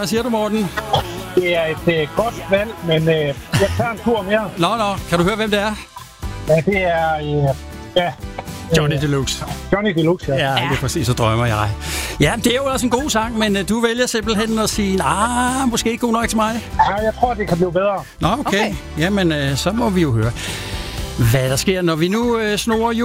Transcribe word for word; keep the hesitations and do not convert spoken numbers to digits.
Hvad siger du, Morten? Det er et øh, godt valg, men øh, jeg tager en tur mere. Nå, nå. Kan du høre, hvem det er? Ja, det er... Øh, ja, Johnny Deluxe. Johnny Deluxe, ja. Ja, det er præcis, så drømmer jeg. Ja, det er jo også en god sang, men uh, du vælger simpelthen at sige, nej, måske ikke god nok til mig. Ja, jeg tror, det kan blive bedre. Nå, okay. okay. Jamen, uh, så må vi jo høre, hvad der sker, når vi nu uh, snor